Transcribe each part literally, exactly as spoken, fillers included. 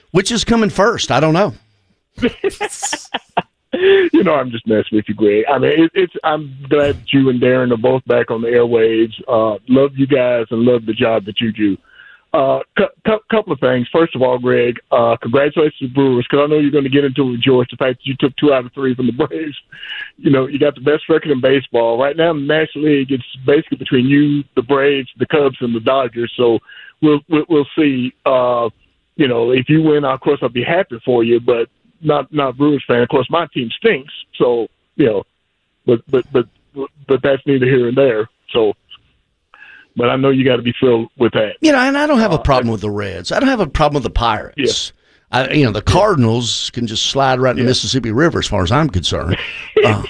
Which is coming first? I don't know. You know, I'm just messing with you, Greg. I mean, it, it's. I'm glad that you and Darren are both back on the airwaves. Uh, love you guys and love the job that you do. Uh, cu- cu- couple of things. First of all, Greg, uh, congratulations to the Brewers, because I know you're going to get into it with George, the fact that you took two out of three from the Braves. You know, you got the best record in baseball. Right now in the National League, it's basically between you, the Braves, the Cubs, and the Dodgers. So we'll we'll, we'll see. Uh, you know, if you win, of course, I'll be happy for you, but not not a Brewers fan. Of course, my team stinks. So, you know, but but but but that's neither here nor there. So. But I know you got to be thrilled with that. You know, and I don't have a problem uh, with the Reds. I don't have a problem with the Pirates. Yeah. I, you know, the Cardinals can just slide right in the yeah. Mississippi River as far as I'm concerned. Uh.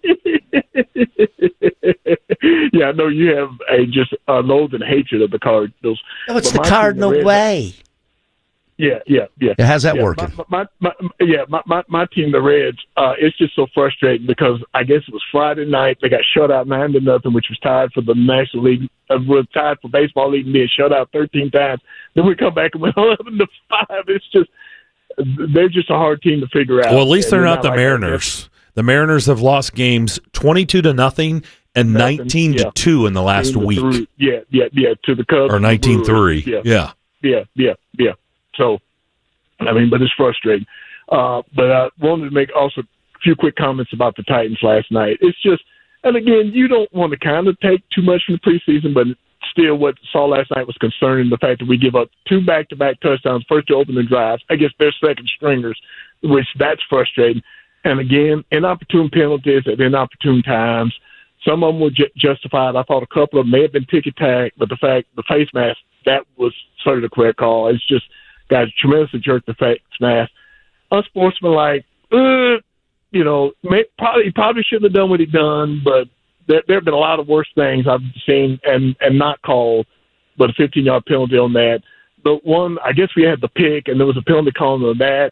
Yeah, I know you have a just a loathe and hatred of the Cardinals. No, it's but the Cardinal the Reds, way. Yeah, yeah, yeah. yeah how's that yeah, working? My, my, my, yeah, my, my, my team, the Reds, uh, it's just so frustrating because I guess it was Friday night. They got shut out nine to nothing, which was tied for the National League. Uh, was tied for baseball league and being shut out thirteen times. Then we come back and win eleven to five. It's just they're just a hard team to figure out. Well, at least they're, they're not, not the like Mariners. The Mariners have lost games twenty-two to nothing and Nothing, nineteen yeah. to two in the last week. Three, yeah, yeah, yeah. To the Cubs or nineteen three. Yeah, yeah, yeah, yeah, yeah. So. I mean, but it's frustrating. Uh, but I wanted to make also a few quick comments about the Titans last night. It's just, and again, you don't want to kind of take too much from the preseason, but still what I saw last night was concerning, the fact that we give up two back-to-back touchdowns, first to opening drives. I guess they're second stringers, which that's frustrating. And again, inopportune penalties at inopportune times. Some of them were ju- justified. I thought a couple of them may have been ticky-tack, but the fact, the face mask, that was sort of the correct call. It's just, guys tremendously jerked the face mask. Unsportsmanlike, uh, you know, may, probably probably shouldn't have done what he done, but there, there have been a lot of worse things I've seen and, and not called, but a fifteen-yard penalty on that. But one, I guess we had the pick, and there was a penalty call on that.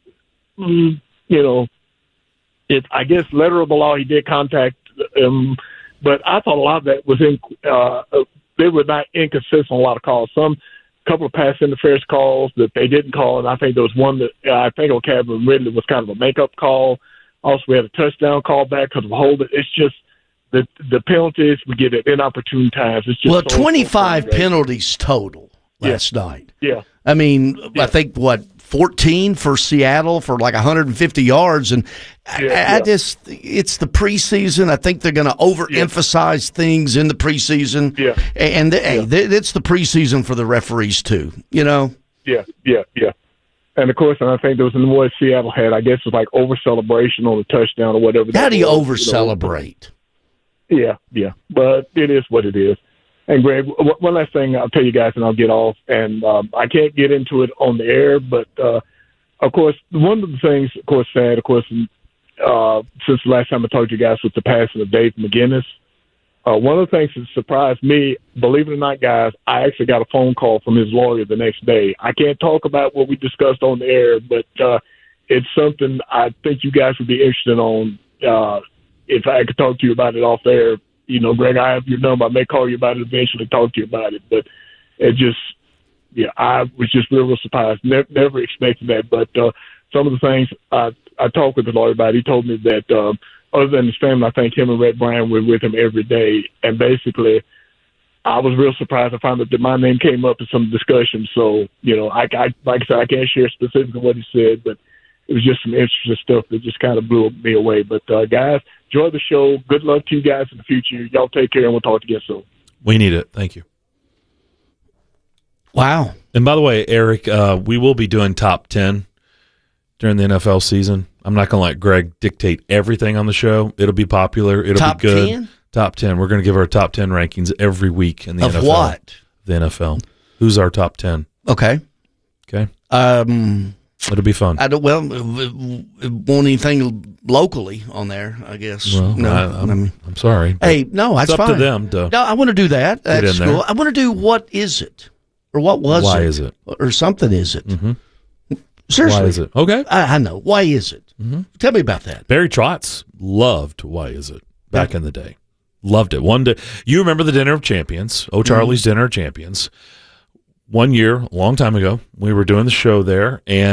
Mm, you know, it. I guess letter of the law, he did contact him, but I thought a lot of that was in. Uh, they were not inconsistent on a lot of calls. Some. Couple of pass interference calls that they didn't call, and I think there was one that uh, I think on Calvin Ridley was kind of a makeup call. Also, we had a touchdown call back because of a hold. It's just the the penalties we get at inopportune times. It's just well, so, twenty-five so penalties total last yeah. night. Yeah, I mean, yeah. I think what fourteen for Seattle for like one hundred fifty yards, and yeah, I, yeah. I just it's the preseason. I think they're going to overemphasize yeah. things in the preseason. Yeah, and yeah. hey, th- it's the preseason for the referees too. You know. Yeah, yeah, yeah. And of course, and I think there was another one Seattle had. I guess it was like over celebration on the touchdown or whatever. How do you was, over celebrate? You know? Yeah, yeah, but it is what it is. And Greg, one last thing I'll tell you guys, and I'll get off. And um, I can't get into it on the air, but uh, of course, one of the things, of course, sad, of course, uh, since the last time I talked to you guys was the passing of Dave McGinnis. Uh, one of the things that surprised me, believe it or not, guys, I actually got a phone call from his lawyer the next day. I can't talk about what we discussed on the air, but uh, it's something I think you guys would be interested on. Uh, if I could talk to you about it off air, you know, Greg, I have your number. I may call you about it eventually, talk to you about it. But it just, yeah, I was just real, real surprised. Never, never expected that. But uh, some of the things I, I talked with the lawyer about, he told me that uh, other than his family, I think him and Red Bryan were with him every day. And basically, I was real surprised to find out that my name came up in some discussion. So, you know, I, I like I said, I can't share specifically what he said, but it was just some interesting stuff that just kind of blew me away. But, uh, guys, enjoy the show. Good luck to you guys in the future. Y'all take care, and we'll talk again soon. We need it. Thank you. Wow. And by the way, Eric, uh, we will be doing top ten during the N F L season. I'm not going to let Greg dictate everything on the show. It'll be popular. It'll top be good. ten? Top ten. We're going to give our top ten rankings every week in the of N F L. Of what? The N F L. Who's our top ten? Okay. Okay. Um... It'll be fun. I don't. Well, want anything locally on there? I guess. Well, no, I, I'm, I mean, I'm sorry. Hey, no, that's it's up fine. to them. To no, I want to do that. That's in there. cool. I want to do what is it, or what was Why it? Why is it, or something is it? Mm-hmm. Seriously, why is it? Okay, I, I know. Why is it? Mm-hmm. Tell me about that. Barry Trotz loved Why Is It back yeah. in the day. Loved it. One day, you remember the Dinner of Champions? Oh, Charlie's mm-hmm. Dinner of Champions. One year, a long time ago, we were doing the show there, and